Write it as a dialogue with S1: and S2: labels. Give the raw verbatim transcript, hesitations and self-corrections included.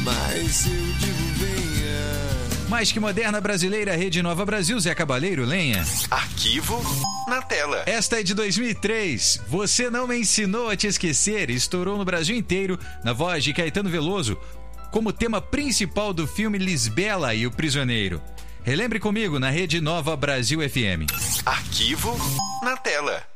S1: Mas eu digo venha.
S2: Mais que moderna brasileira, Rede Nova Brasil, Zé Cabaleiro, lenha.
S3: Arquivo na tela.
S2: Esta é de dois mil e três. Você Não Me Ensinou a Te Esquecer estourou no Brasil inteiro na voz de Caetano Veloso como tema principal do filme Lisbela e o Prisioneiro. Relembre comigo na Rede Nova Brasil F M.
S3: Arquivo na tela.